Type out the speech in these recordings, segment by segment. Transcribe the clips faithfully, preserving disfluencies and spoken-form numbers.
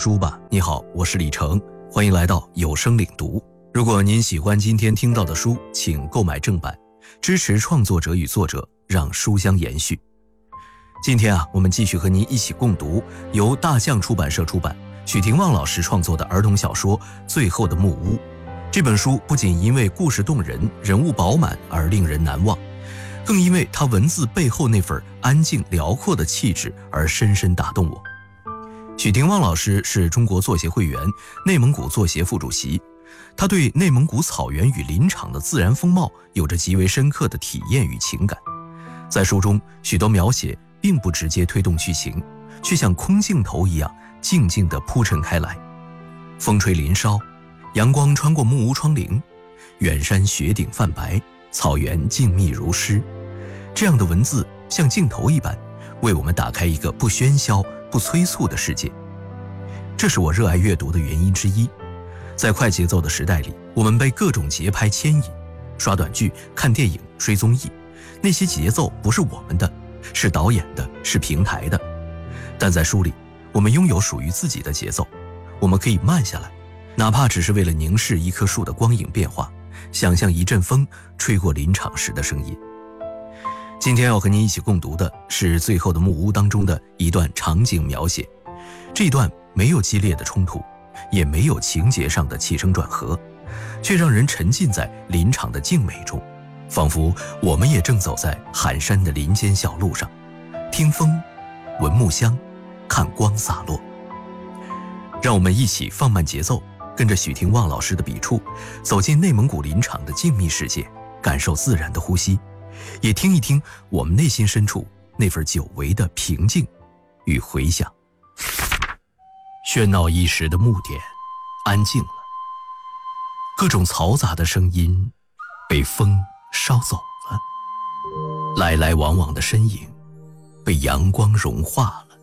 书吧。你好，我是李成，欢迎来到有声领读。如果您喜欢今天听到的书，请购买正版，支持创作者与作者，让书香延续。今天啊，我们继续和您一起共读由大象出版社出版、许廷旺老师创作的儿童小说《最后的木屋》。这本书不仅因为故事动人、人物饱满而令人难忘，更因为它文字背后那份安静辽阔的气质而深深打动我。许廷旺老师是中国作协会员、内蒙古作协副主席，他对内蒙古草原与林场的自然风貌有着极为深刻的体验与情感。在书中，许多描写并不直接推动剧情，却像空镜头一样静静地铺陈开来。风吹林梢，阳光穿过木屋窗棂，远山雪顶泛白，草原静谧如诗。这样的文字像镜头一般，为我们打开一个不喧嚣、不催促的世界。这是我热爱阅读的原因之一。在快节奏的时代里，我们被各种节拍牵引，刷短剧、看电影、追综艺，那些节奏不是我们的，是导演的，是平台的。但在书里，我们拥有属于自己的节奏，我们可以慢下来，哪怕只是为了凝视一棵树的光影变化，想象一阵风吹过林场时的声音。今天要和您一起共读的是《最后的木屋》当中的一段场景描写。这一段没有激烈的冲突，也没有情节上的起承转合，却让人沉浸在林场的静美中，仿佛我们也正走在寒山的林间小路上，听风，闻木香，看光洒落。让我们一起放慢节奏，跟着许廷旺老师的笔触，走进内蒙古林场的静谧世界，感受自然的呼吸，也听一听我们内心深处那份久违的平静与回响。喧闹一时的木点安静了，各种嘈杂的声音被风烧走了，来来往往的身影被阳光融化了。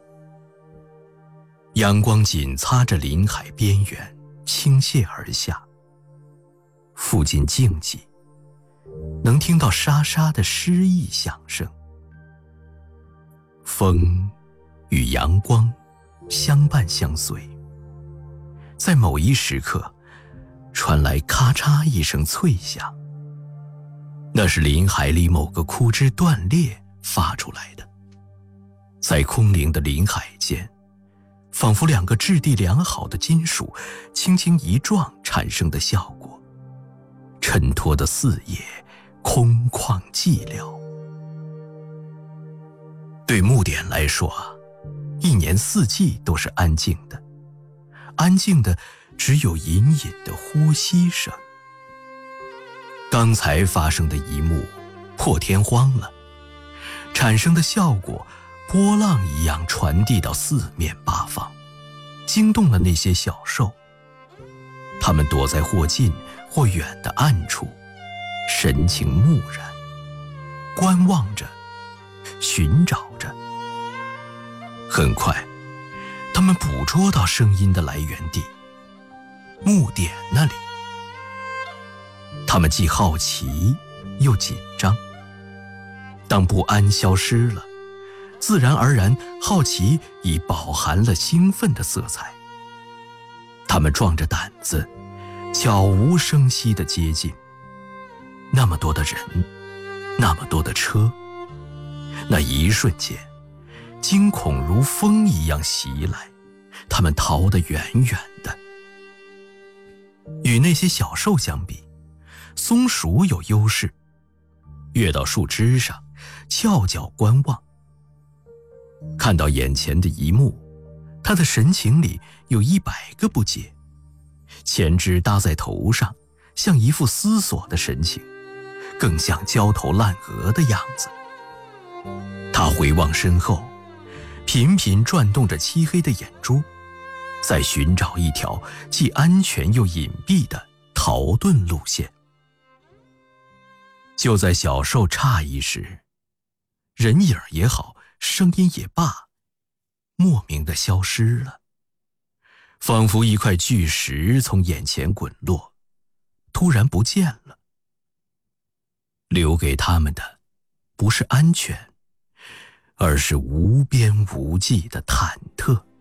阳光紧擦着林海边缘倾泻而下，附近静寂，能听到沙沙的诗意响声。风与阳光相伴相随，在某一时刻传来咔嚓一声脆响，那是林海里某个枯枝断裂发出来的。在空灵的林海间，仿佛两个质地良好的金属轻轻一撞产生的效果，衬托的四野空旷寂寥。对木点来说啊，一年四季都是安静的，安静的只有隐隐的呼吸声。刚才发生的一幕破天荒了，产生的效果波浪一样传递到四面八方，惊动了那些小兽。它们躲在或近或远的暗处，神情木然，观望着，寻找着。很快，他们捕捉到声音的来源地木点那里。他们既好奇又紧张。当不安消失了，自然而然好奇已饱含了兴奋的色彩。他们壮着胆子，悄无声息地接近。那么多的人，那么多的车，那一瞬间，惊恐如风一样袭来，他们逃得远远的。与那些小兽相比，松鼠有优势，跃到树枝上，翘脚观望。看到眼前的一幕，他的神情里有一百个不解，前肢搭在头上，像一副思索的神情，更像焦头烂额的样子。他回望身后，频频转动着漆黑的眼珠，在寻找一条既安全又隐蔽的逃遁路线。就在小兽诧异时，人影也好，声音也罢，莫名地消失了，仿佛一块巨石从眼前滚落，突然不见了。留给他们的不是安全，而是无边无际的忐忑。